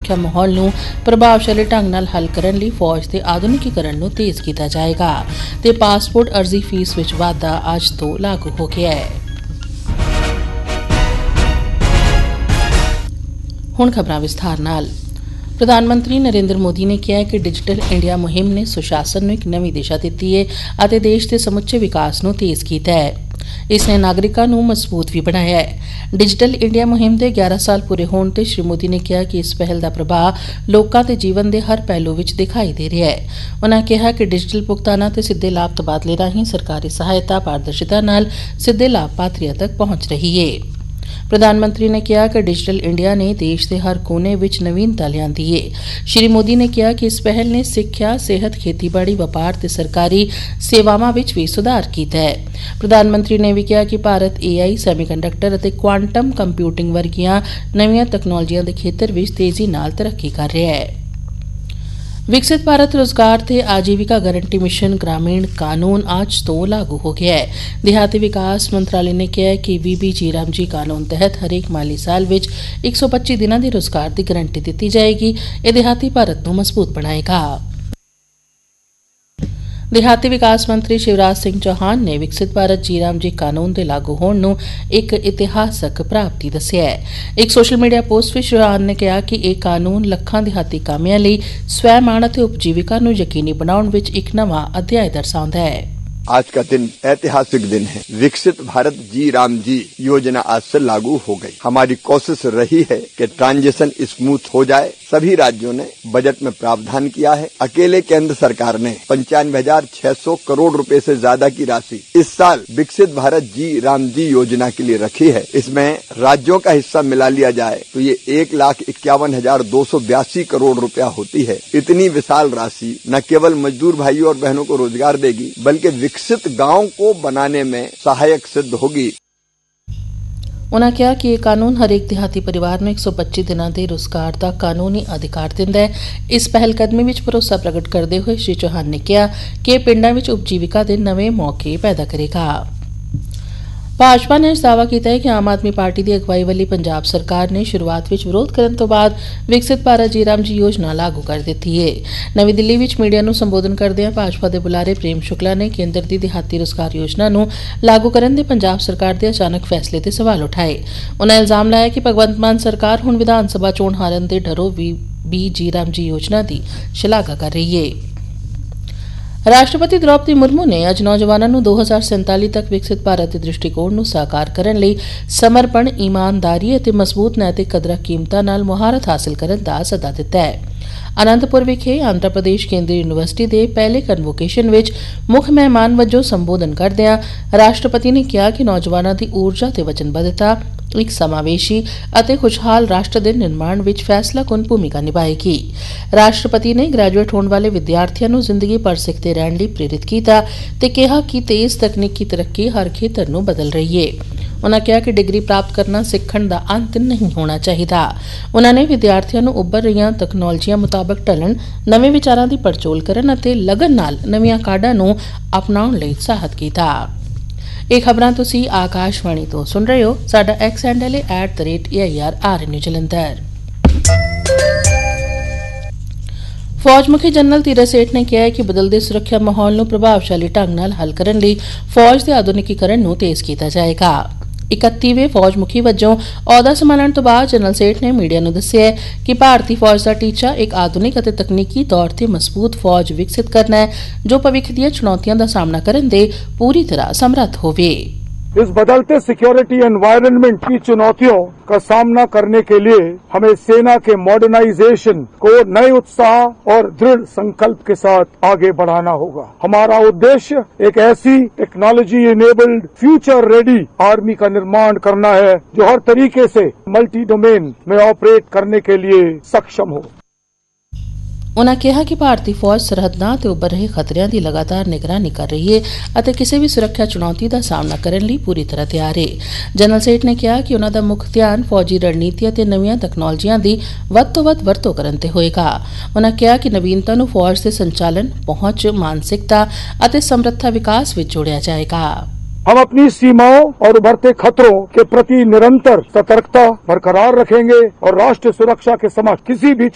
सुरक्षा माहौल नूं प्रभावशाली ढंग नाल हल करन लई फौज दे आधुनिकीकरण नूं तेज कीता जाएगा ते पासपोर्ट अर्जी फीस विच वाधा अज तो लागू हो गया है। हुण खबरां विस्तार नाल। प्रधानमंत्री नरेंद्र मोदी ने कहा है कि डिजिटल इंडिया मुहिम ने सुशासन नूं एक नवीं दिशा दित्ती है अते देश के समुचे विकास नूं तेज कीता है। इसने नागरिकां नूं मजबूत भी बनाया है। डिजिटल इंडिया मुहिम के 11 साल पूरे होने ते श्री मोदी ने कहा कि इस पहल का प्रभाव लोकां ते जीवन के हर पहलू विच दिखाई दे रहा है। उन्होंने कहा कि डिजिटल भुगतानां ते सिद्धे लाभ तबादले राहीं सरकारी सहायता पारदर्शिता नाल सिद्धे लाभपात्रियां तक पहुंच रही है। प्रधानमंत्री ने कहा कि डिजिटल इंडिया ने देश के हर कोने विच नवीनता लियांदी है। श्री मोदी ने कहा कि इस पहल ने सिक्ख्या, सेहत, खेतीबाड़ी, वपार ते सरकारी सेवावां विच भी सुधार कीता है। प्रधानमंत्री ने भी कहा कि भारत AI, सैमीकंडक्टर अते क्वांटम कंप्यूटिंग वर्गियां नवीं तकनोलॉजियां दे खेतर विच तेजी नाल तरक्की कर रहा है। विकसित भारत रोजगार थे आजीविका गारंटी मिशन ग्रामीण कानून आज तो लागू हो गया है। देहाती विकास मंत्रालय ने कहा है कि VBG रामजी कानून तहत हरेक माली साल विच 125 दिनां दी रोजगार की गारंटी दी जाएगी। यह देहाती भारत को मजबूत बनाएगा। देहाती विकास मंत्री शिवराज सिंह चौहान ने विकसित भारत जी राम जी कानून के लागू होने नूं एक इतिहासक प्राप्ति दस्सिया है। एक सोशल मीडिया पोस्ट में चौहान ने कहा कि यह कानून लखां देहाती कामियां लई स्वैमाण अते उपजीविका नूं यकीनी बनाउण विच एक नवां अध्याय दर्शाउंदा है। आज का दिन ऐतिहासिक दिन है। विकसित भारत जी राम जी योजना आज से लागू हो गई। हमारी कोशिश रही है कि ट्रांजिशन स्मूथ हो जाए। सभी राज्यों ने बजट में प्रावधान किया है। अकेले केंद्र सरकार ने 95,600 करोड़ रुपए से ज्यादा की राशि इस साल विकसित भारत जी राम जी योजना के लिए रखी है। इसमें राज्यों का हिस्सा मिला लिया जाए तो ये 1,51,282 करोड़ रुपया होती है। इतनी विशाल राशि न केवल मजदूर भाइयों और बहनों को रोजगार देगी बल्कि विकसित गांव को बनाने में सहायक सिद्ध होगी। उन्होंने कहा कि यह कानून हरेक देहाती परिवार में 125 दिनों के रोजगार का कानूनी अधिकार दिंदा है। इस पहलकदमी विच भरोसा प्रगट करते हुए श्री चौहान ने कहा कि यह पिंडां विच उपजीविका के नवे मौके पैदा करेगा। भाजपा ने दावा किया है कि आम आदमी पार्टी की अगवाई वाली पंजाब सरकार ने शुरुआत विच विरोध करने तो बाद विकसित भारत जी राम जी योजना लागू कर दी है। नवी दिल्ली विच मीडिया नूं संबोधन करदे भाजपा के बुलारे प्रेम शुक्ला ने केंद्र की देहाती रोजगार योजना नूं लागू करने दे पंजाब सरकार के अचानक फैसले ते सवाल उठाए। उन्होंने इल्जाम लाया कि भगवंत मान सरकार हुण विधान सभा चोण हारन दे डरों भी जी राम जी योजना की शलाघा कर रही है। राष्ट्रपति द्रौपदी मुर्मू ने अज नौजवानों नूं 2047 तक विकसित भारत के दृष्टिकोण नूं साकार करने लई समर्पण, ईमानदारी अते मजबूत नैतिक कदरां कीमतां नाल मुहारत हासिल करने का सदा दिता है। आनंदपुर विखे आंध्र प्रदेश केंद्रीय यूनिवर्सिटी के पहले कन्वोकेशन विच मुख मेहमान वजों संबोधन करदिआं राष्ट्रपति ने कहा कि नौजवानों की ऊर्जा ते वचनबद्धता एक समावेशी अते खुशहाल राष्ट्र के निर्माण विच फैसलाकुन भूमिका निभाएगी। राष्ट्रपति ने ग्रेजुएट होने वाले विद्यार्थियों नूं जिंदगी भर सिखते रहने लई प्रेरित किया ते कहा कि तेज तकनीकी तरक्की हर खेतर नूं बदल रही है। उन्होंने कहा कि डिग्री प्राप्त करना सिखण दा अंत नहीं होना चाहिए। उन्होंने विद्यार्थियों नूं उभर रही तकनोलॉजियां मुताबक ढलण, नवे विचारां दी पड़चोल करन अते लगन नाल नवीआं काढां नूं अपनाउण लई उत्साहित किया। ਇਹ खबरां तुसीं आकाशवाणी तो सुन रहे हो। साडा एक्स हैंडल है @AIRRNew जलंधर। फौज मुखी जनरल धीरज सेठ ने कहा है कि बदलते सुरक्षा माहौल नूं प्रभावशाली ढंग नाल हल करने लई फौज के आधुनिकीकरण नूं तेज किया जाएगा। 31वें फौज मुखी वजों अहुदा संभालण तो बाद जनरल सेठ ने मीडिया नूं दस्सिआ कि भारतीय फौज का टीचा एक आधुनिक अते तकनीकी तौर ते मजबूत फौज विकसित करना है जो भविख दीआं चुनौतियां दा सामना करन दे पूरी तरह समर्थ होवे। इस बदलते सिक्योरिटी एनवायरनमेंट की चुनौतियों का सामना करने के लिए हमें सेना के मॉडर्नाइजेशन को नए उत्साह और दृढ़ संकल्प के साथ आगे बढ़ाना होगा। हमारा उद्देश्य एक ऐसी technology enabled future ready army का निर्माण करना है जो हर तरीके से मल्टी डोमेन में ऑपरेट करने के लिए सक्षम हो। उन्होंने कहा कि भारतीय फौज सरहदां ते उभर रहे खतरियां की लगातार निगरानी कर रही है अते किसी भी सुरक्षा चुनौती का सामना करने लई पूरी तरह तैयार है। जनरल सेठ ने कहा कि उन्हों का मुख ध्यान फौजी रणनीति अते नवीआं तकनोलॉजियां की वध तो वध वरतों करन ते होएगा। उन्होंने कहा कि नवीनता नूं फौज के संचालन, पहुंच, मानसिकता अते समर्था विकास विच जोड़िया जाएगा। हम अपनी सीमाओं और उभरते खतरों के प्रति निरंतर सतर्कता बरकरार रखेंगे और राष्ट्र सुरक्षा के समक्ष किसी भी